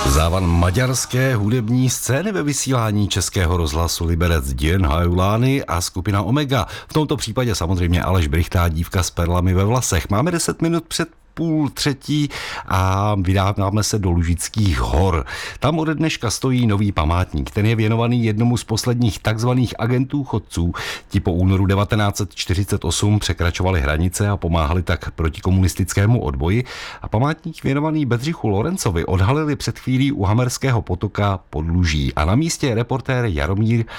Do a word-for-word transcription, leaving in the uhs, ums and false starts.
Závan maďarské hudební scény ve vysílání Českého rozhlasu Liberec Dien Hajulány a skupina Omega. V tomto případě samozřejmě Aleš Brychtá, dívka s perlami ve vlasech. Máme deset minut před půl třetí a vydáváme se do Lužických hor. Tam ode dneška stojí nový památník. Ten je věnovaný jednomu z posledních takzvaných agentů chodců. Ti po únoru devatenáct set čtyřicet osm překračovali hranice a pomáhali tak protikomunistickému odboji. A památník věnovaný Bedřichu Lorencovi odhalili před chvílí u Hamerského potoka pod Luží. A na místě je reportér Jaromír